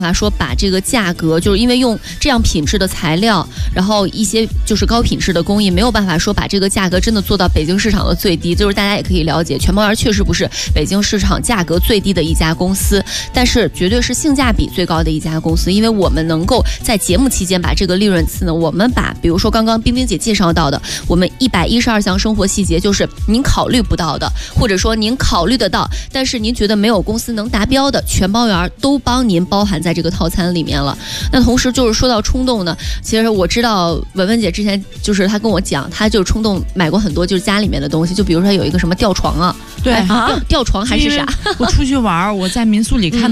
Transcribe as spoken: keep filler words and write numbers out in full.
法说把这个价格，就是因为用这样品质的材料，然后一些就是高品质的工艺，没有办法说把这个价格真的做到北京市场的最低。就是大家也可以了解，全包园确实不是北京市场价格最低的一家公司，但是绝对是性价比最高的一家公司。因为我们能够在节目期间把这个利润次呢，我们把比如说刚刚冰冰姐介绍到的，我们一百一十二项生活细节，就是您考虑不到的，或者说您考虑得到，但是您觉得没有公司能达标的，全包园都帮您包含在这个套餐里面了。那同时就是说到冲动呢，其实我知道文文姐之前就是她跟我讲，她就冲动买过很多就是家里面的东西，就比如说有一个什么吊床啊， 对啊，吊床还是啥？ 我出去玩，我在民宿里看到